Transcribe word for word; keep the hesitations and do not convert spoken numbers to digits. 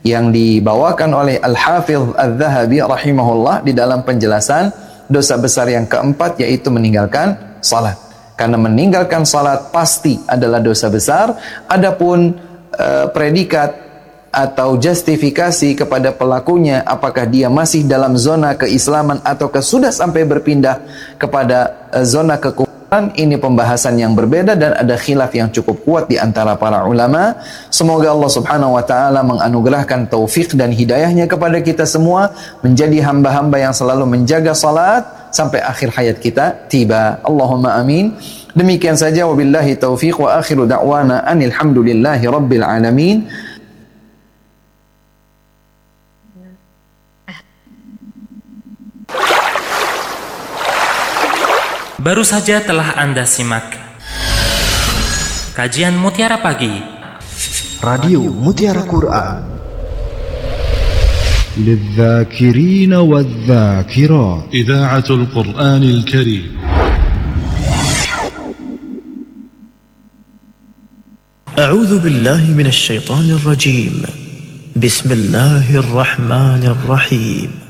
yang dibawakan oleh Al-Hafidh Al-Dhahabi rahimahullah di dalam penjelasan dosa besar yang keempat, yaitu meninggalkan salat. Karena meninggalkan salat pasti adalah dosa besar. Adapun uh, predikat atau justifikasi kepada pelakunya, apakah dia masih dalam zona keislaman ataukah sudah sampai berpindah kepada uh, zona kekufuran, ini pembahasan yang berbeda dan ada khilaf yang cukup kuat di antara para ulama. Semoga Allah Subhanahu wa taala menganugerahkan taufik dan hidayahnya kepada kita semua menjadi hamba-hamba yang selalu menjaga salat sampai akhir hayat kita tiba. Allahumma amin. Demikian saja, wabillahi taufiq wa akhiru da'wana anil hamdulillahi rabbil alamin. Baru saja telah Anda simak kajian Mutiara Pagi Radio Mutiara Quran للذاكرين والذاكرات إذاعة القرآن الكريم. أعوذ بالله من الشيطان الرجيم. بسم الله الرحمن الرحيم.